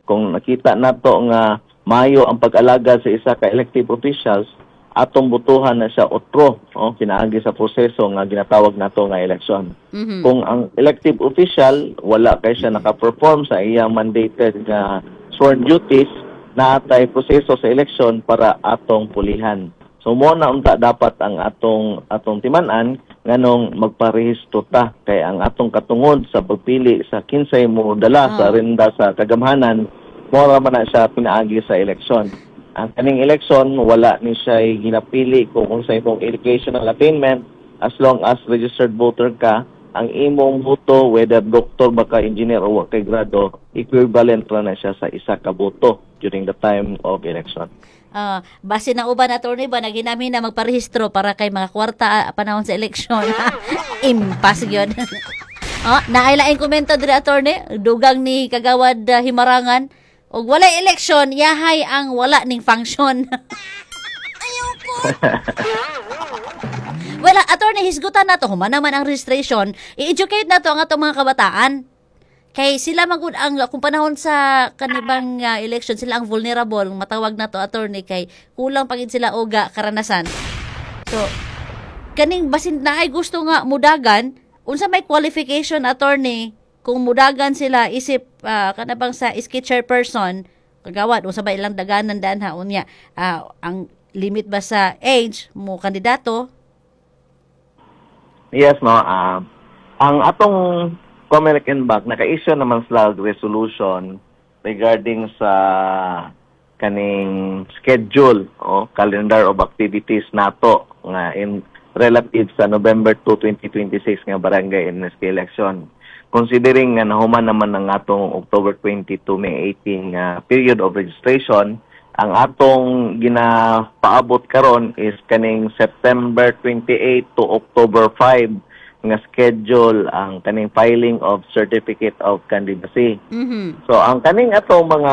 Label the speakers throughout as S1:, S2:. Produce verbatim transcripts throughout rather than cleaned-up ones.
S1: kung nakita nato nga mayo ang pag-alaga sa isa ka elective officials, atong butuhan na siya otro, oh, pinaagi sa proseso nga ginatawag nato nga eleksyon.
S2: Mhm.
S1: Kung ang elective official wala kay siya naka-perform sa iyang mandated nga sworn duties, naatay proseso sa eleksyon para atong pulihan. So mo na unta dapat ang atong atong timan-an nganong magparehistro ta kay ang atong katungod sa pagpili sa kinsay mo dala sa
S2: Ah.
S1: renda sa kagamhanan, mo ra man na siya pinaagi sa eleksyon. Ang kaning eleksyon, wala ni siya ginapili kung unsay imong educational attainment. As long as registered voter ka, ang imong boto, whether doktor ba ka, engineer o wa kay grado, equivalent ra na siya sa isa ka boto during the time of election.
S2: Ah, base ng uban attorney ba naginami na magparehistro para kay mga kwarta ah, panahon sa eleksyon. Impas gyud. Ah, naaylaing komento diri attorney, dugang ni Kagawad ah, Himarangan og walay eleksyon, yahay ang wala ning function. Wala, attorney, hisgutan na to. Human naman ang registration. I-educate na to ang atong mga kabataan. Kay sila magud ang kung panahon sa kanibang uh, election, sila ang vulnerable. Matawag na to, attorney, kay kulang pagid sila oga karanasan. So, kaning basin na ay gusto nga mudagan, unsa may qualification, attorney, kung mudagan sila isip uh, kanabang sa iski chairperson, kagawad, unsa ba ilang daganan daan ha, unya, uh, ang limit ba sa age mo kandidato?
S1: Yes, no. Uh, ang atong Comelec and Bank, naka-issue naman sila og resolution regarding sa kaning schedule o calendar of activities nato nga in relative sa November second, twenty twenty-six nga barangay N S K election. Considering nga nahuman naman ang atong October twenty to May eighteen nga period of registration, ang atong ginapaabot karon is kaning September twenty-eight to October five nga schedule ang kaning filing of certificate of candidacy.
S2: Mhm.
S1: So ang kaning atong mga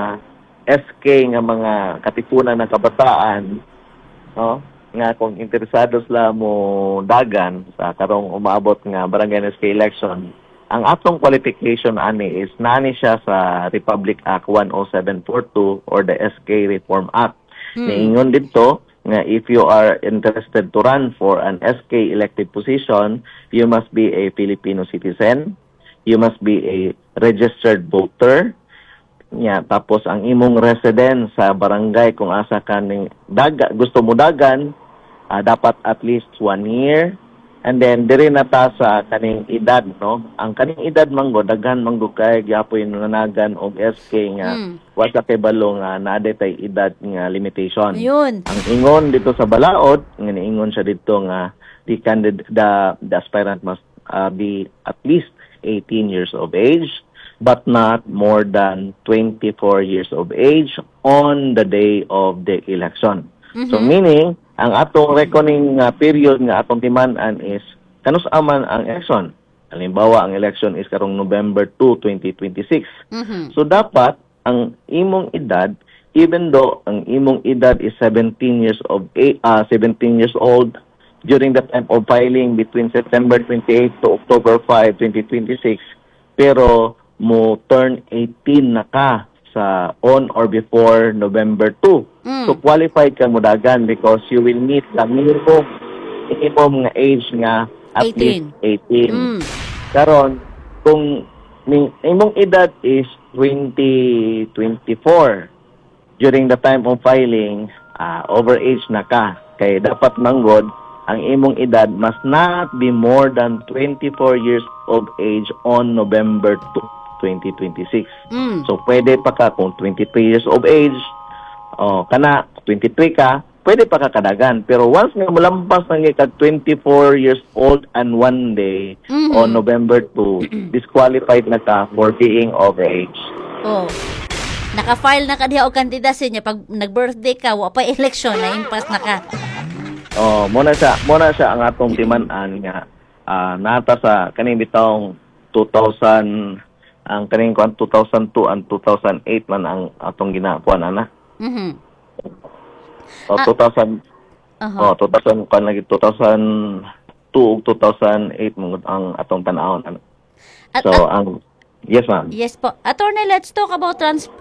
S1: S K nga mga katipunan ng kabataan, no, nga kung interesado sila mo dagan sa karong umaabot nga barangay N S K election, ang atong qualification ani is nani siya sa Republic Act one oh seven forty-two or the S K Reform Act.
S2: Hmm.
S1: Niingon dito nga if you are interested to run for an S K elective position, you must be a Filipino citizen, you must be a registered voter, nya tapos ang imong resident sa barangay kung asa ka ning daga gusto mo dagan, ah, dapat at least one year. And then diri na ta sa kaning edad, no, ang kaning edad manggo daghan manggo kay gyapon nanagan og S K nga
S2: Mm.
S1: wala kay balo nga naade tay edad nga limitation.
S2: Ayun.
S1: Ang ingon dito sa balaod nga niingon siya dito nga the candidate the, the aspirant must uh, be at least eighteen years of age but not more than twenty-four years of age on the day of the election.
S2: Mhm.
S1: So meaning ang atong reckoning nga period nga atong timan-an is kanus aman ang election. Halimbawa ang election is karong November second, twenty twenty-six.
S2: Mhm.
S1: So dapat ang imong edad, even though ang imong edad is seventeen years of age, uh, seventeen years old during the time of filing between September twenty-eighth to October fifth, twenty twenty-six, pero mo turn eighteen na ka sa on or before November second.
S2: Mm.
S1: So qualified ka mudagan because you will meet the minimum minimum nga age nga at
S2: eighteen.
S1: least eighteen.
S2: Mm.
S1: Karon kung ning imong edad is twenty twenty-four during the time of filing, uh, overage na ka kay dapat manggod ang imong edad must not be more than twenty-four years of age on November second, twenty twenty-six.
S2: Mm.
S1: So pwede pa ka kung twenty-three years of age, o kana twenty-three ka, pwede pa ka kadagan. Pero once nga malampas na nga twenty-four years old and one day
S2: Mhm.
S1: on November second, disqualified na ka for being overage.
S2: Oh. Naka-file na ka diha og kandidacy niya pag nag-birthday ka, wa pa election na impas na ka.
S1: Oh, muna siya, muna siya ang atong timan-an nga ah, nata sa kaning bitawng two thousand ang kaning kuan two thousand two and two thousand eight man ang atong ginakuan ana.
S2: Mhm.
S1: O
S2: Ah.
S1: two thousand
S2: Aha.
S1: oh two thousand kan lagi two thousand two ug two thousand eight mo ang atong tan-awon. Ano.
S2: At,
S1: So
S2: at-
S1: ang yes ma'am.
S2: yes po. Attorney, let's talk about trans